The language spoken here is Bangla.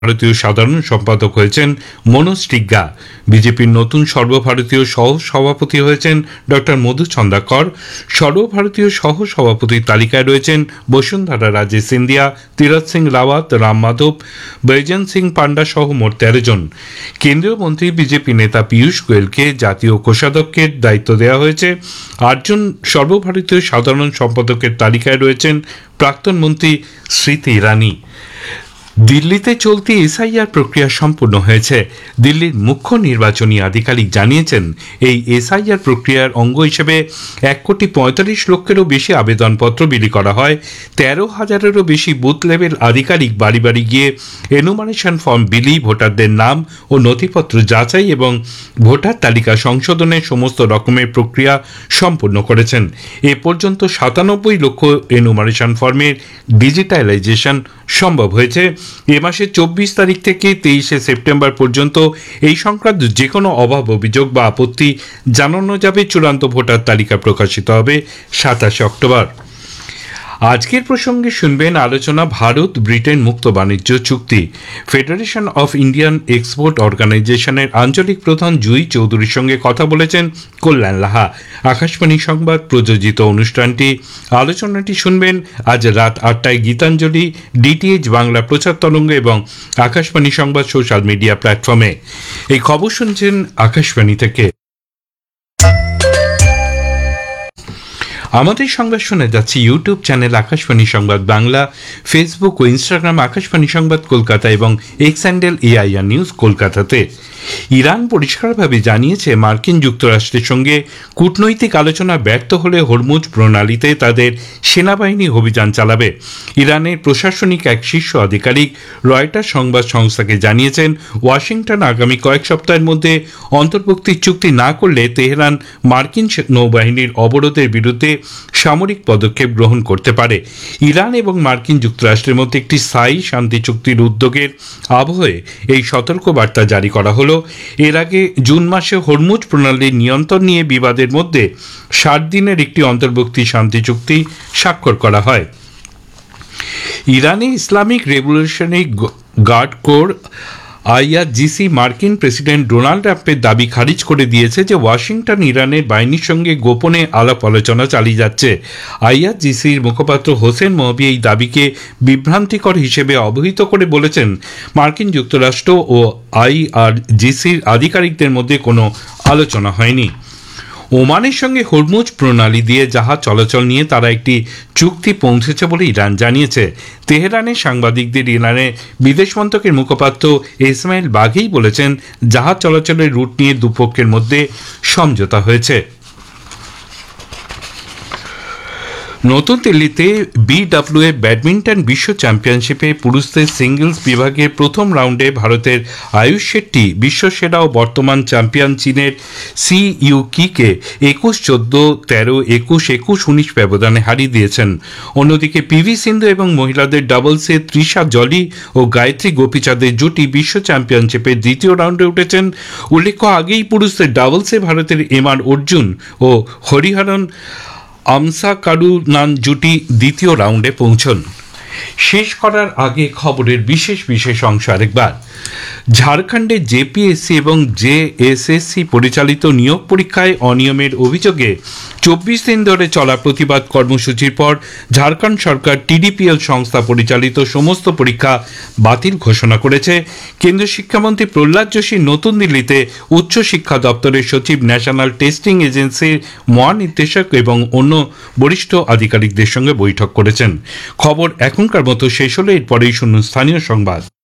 ভারতীয় সাধারণ সম্পাদক হয়েছেন মনোজ টিগ্গা। বিজেপির নতুন সর্বভারতীয় সহ সভাপতি হয়েছেন ডক্টর মধু চন্দাকর। সর্বভারতীয় সহ সভাপতির তালিকায় রয়েছেন বসুন্ধরা রাজে সিন্ধিয়া, তীরথ সিং রাওয়াত, রাম মাধব, বৈজয়ন্ত সিং পান্ডা সহ মোট 13 জন। কেন্দ্রীয় মন্ত্রী বিজেপি নেতা পীয়ূষ গোয়েলকে জাতীয় কোষাধ্যক্ষের দায়িত্ব দেওয়া হয়েছে। 8 জন সর্বভারতীয় সাধারণ সম্পাদকের তালিকায় রয়েছেন প্রাক্তন মন্ত্রী স্মৃতি ইরানি। দিল্লিতে চলতি এসআইআর প্রক্রিয়া সম্পূর্ণ হয়েছে। দিল্লির মুখ্য নির্বাচনী আধিকারিক জানিয়েছেন, এই এসআইআর প্রক্রিয়ার অঙ্গ হিসেবে 1,45,00,000-এরও বেশি আবেদনপত্র বিলি করা হয়। 13,000-এরও বেশি বুথ লেভেল আধিকারিক বাড়ি বাড়ি গিয়ে এনুমারেশন ফর্ম বিলি, ভোটারদের নাম ও নথিপত্র যাচাই এবং ভোটার তালিকা সংশোধনের সমস্ত রকমের প্রক্রিয়া সম্পূর্ণ করেছেন। এ পর্যন্ত 97 লক্ষ এনুমারেশন ফর্মের ডিজিটালাইজেশন সম্ভব হয়েছে। এ মাসের 24 তারিখ থেকে 23 সেপ্টেম্বর পর্যন্ত এই সংক্রান্ত যে কোনো অভাব, অভিযোগ বা আপত্তি জানানো যাবে। চূড়ান্ত ভোটার তালিকা প্রকাশিত হবে 27 অক্টোবর। আজকের প্রসঙ্গে শুনবেন আলোচনা ভারত ব্রিটেন মুক্ত বাণিজ্য চুক্তি। ফেডারেশন অফ ইন্ডিয়ান এক্সপোর্ট অর্গানাইজেশনের আঞ্চলিক প্রধান জুই চৌধুরীর সঙ্গে কথা বলেছেন কল্যাণ লাহা। আকাশবাণী সংবাদ প্রযোজিত অনুষ্ঠানটি আলোচনাটি শুনবেন আজ রাত 8টায় গীতাঞ্জলি, ডিটিএইচ বাংলা প্রচার তরঙ্গ এবং আকাশবাণী সংবাদ সোশ্যাল মিডিয়া প্ল্যাটফর্মে। এই খবর শুনছেন আকাশবাণী থেকে। আমাদের সংবাদ শোনা যাচ্ছে ইউটিউব চ্যানেল আকাশবাণী সংবাদ বাংলা, ফেসবুক ও ইনস্টাগ্রাম আকাশবাণী সংবাদ কলকাতা এবং এক্স হ্যান্ডেল এআইআর নিউজ কলকাতাতে। ইরান পরিষ্কারভাবে জানিয়েছে, মার্কিন যুক্তরাষ্ট্রের সঙ্গে কূটনৈতিক আলোচনা ব্যর্থ হলে হরমুজ প্রণালীতে তাদের সেনাবাহিনী অভিযান চালাবে। ইরানের প্রশাসনিক এক শীর্ষ আধিকারিক রয়টার সংবাদ সংস্থাকে জানিয়েছেন, ওয়াশিংটন আগামী কয়েক সপ্তাহের মধ্যে অন্তর্ভুক্তির চুক্তি না করলে তেহরান মার্কিন নৌবাহিনীর অবরোধের বিরুদ্ধে সামরিক পদক্ষেপ গ্রহণ করতে পারে। ইরান এবং মার্কিন যুক্তরাষ্ট্রের মধ্যে একটি স্থায়ী শান্তি চুক্তির উদ্যোগের আবহে এই সতর্কবার্তা জারি করা হলো। এর আগে জুন মাসে হরমুজ প্রণালীর নিয়ন্ত্রণ নিয়ে বিবাদের মধ্যে 60 দিনের একটি অন্তর্বর্তী শান্তি চুক্তি স্বাক্ষর করা হয়। ইরানে Islamic revolutionary guard corps IRGC মার্কিন প্রেসিডেন্ট ডোনাল্ড ট্রাম্পের দাবি খারিজ করে দিয়েছে যে ওয়াশিংটন ইরানের বাহিনীর সঙ্গে গোপনে আলাপ আলোচনা চালিয়ে যাচ্ছে। আইআরজিসির মুখপাত্র হোসেন মহবি এই দাবিকে বিভ্রান্তিকর হিসেবে অবহিত করে বলেছেন, মার্কিন যুক্তরাষ্ট্র ও আইআরজিসির আধিকারিকদের মধ্যে কোনো আলোচনা হয়নি। ওমানের সঙ্গে হরমুজ প্রণালী দিয়ে জাহাজ চলাচল নিয়ে তারা একটি চুক্তি পৌঁছেছে বলে ইরান জানিয়েছে। তেহরানের সাংবাদিকদের ইরানের বিদেশ মন্ত্রকের মুখপাত্র ইসমাইল বাঘেই বলেছেন, জাহাজ চলাচলের রুট নিয়ে দুপক্ষের মধ্যে সমঝোতা হয়েছে। নতুন দিল্লিতে বিডব্লিউএফ ব্যাডমিন্টন বিশ্ব চ্যাম্পিয়নশিপে পুরুষদের সিঙ্গলস বিভাগের প্রথম রাউন্ডে ভারতের আয়ুষ শেট্টি বিশ্বসেরা ও বর্তমান চ্যাম্পিয়ন চীনের সি ইউকিকে 21-14, 13-21, 21-19 ব্যবধানে হারিয়ে দিয়েছেন। অন্যদিকে পিভি সিন্ধু এবং মহিলাদের ডাবলসে তৃষা জলি ও গায়ত্রী গোপীচাঁদের জুটি বিশ্ব চ্যাম্পিয়নশিপের দ্বিতীয় রাউন্ডে উঠেছেন। উল্লেখ্য, আগেই পুরুষদের ডাবলসে ভারতের এমআর অর্জুন ও হরিহরন আমসা কারুনান জুটি দ্বিতীয় রাউন্ডে পৌঁছন। শেষ করার আগে খবরের বিশেষ অংশ আরেকবার। ঝাড়খণ্ডে জেপিএসসি এবং জেএসএসসি পরিচালিত নিয়োগ পরীক্ষায় অনিয়মের অভিযোগে 24 দিন ধরে চলা প্রতিবাদ কর্মসূচির পর ঝাড়খণ্ড সরকার টিডিপিএল সংস্থা পরিচালিত সমস্ত পরীক্ষা বাতিল ঘোষণা করেছে। কেন্দ্রীয় শিক্ষামন্ত্রী প্রহ্লাদ যোশী নতুন দিল্লিতে উচ্চ শিক্ষা দপ্তরের সচিব, ন্যাশনাল টেস্টিং এজেন্সির মহানির্দেশক এবং অন্য বরিষ্ঠ আধিকারিকদের সঙ্গে বৈঠক করেছেন। খবর এখনকার মতো শেষ হলে এরপরেই শুনুন স্থানীয় সংবাদ।